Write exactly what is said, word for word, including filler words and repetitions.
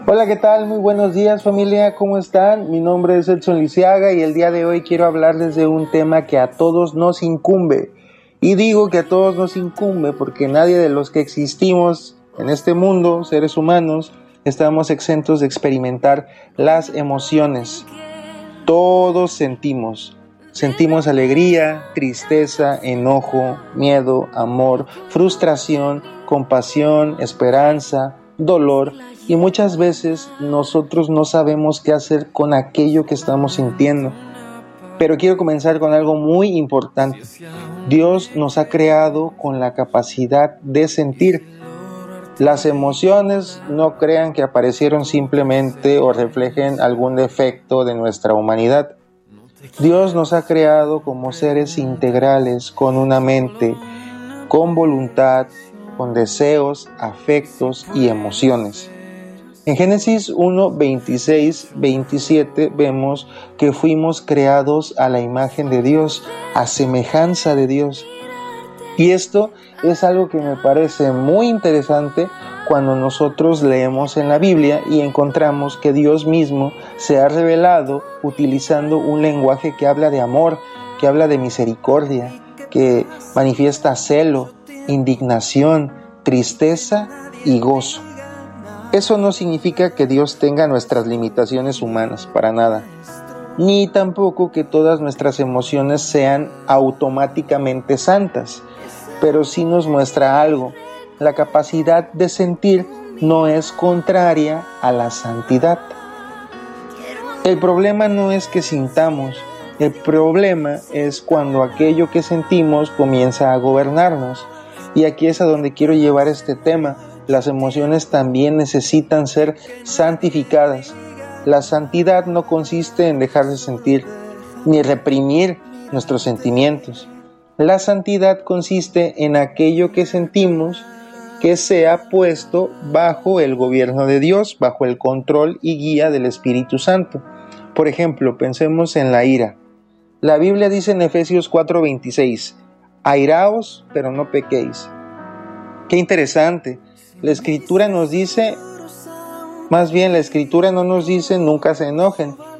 Hola, ¿qué tal? Muy buenos días, familia, ¿cómo están? Mi nombre es Edson Lisiaga y el día de hoy quiero hablarles de un tema que a todos nos incumbe. Y digo que a todos nos incumbe porque nadie de los que existimos en este mundo, seres humanos, estamos exentos de experimentar las emociones. Todos sentimos. Sentimos alegría, tristeza, enojo, miedo, amor, frustración, compasión, esperanza, dolor, y muchas veces nosotros no sabemos qué hacer con aquello que estamos sintiendo. Pero quiero comenzar con algo muy importante. Dios nos ha creado con la capacidad de sentir. Las emociones no crean que aparecieron simplemente o reflejen algún defecto de nuestra humanidad. Dios nos ha creado como seres integrales, con una mente, con voluntad, con deseos, afectos y emociones. En Génesis uno, veintiséis, veintisiete vemos que fuimos creados a la imagen de Dios, a semejanza de Dios. Y esto es algo que me parece muy interesante cuando nosotros leemos en la Biblia y encontramos que Dios mismo se ha revelado utilizando un lenguaje que habla de amor, que habla de misericordia, que manifiesta celo, indignación, tristeza y gozo. Eso no significa que Dios tenga nuestras limitaciones humanas, para nada. Ni tampoco que todas nuestras emociones sean automáticamente santas. Pero sí nos muestra algo. La capacidad de sentir no es contraria a la santidad. El problema no es que sintamos. El problema es cuando aquello que sentimos comienza a gobernarnos. Y aquí es a donde quiero llevar este tema. Las emociones también necesitan ser santificadas. La santidad no consiste en dejar de sentir, ni reprimir nuestros sentimientos. La santidad consiste en aquello que sentimos que sea puesto bajo el gobierno de Dios, bajo el control y guía del Espíritu Santo. Por ejemplo, pensemos en la ira. La Biblia dice en Efesios cuatro veintiséis, airaos, pero no pequéis. Qué interesante. La Escritura nos dice, más bien la Escritura no nos dice nunca se enojen,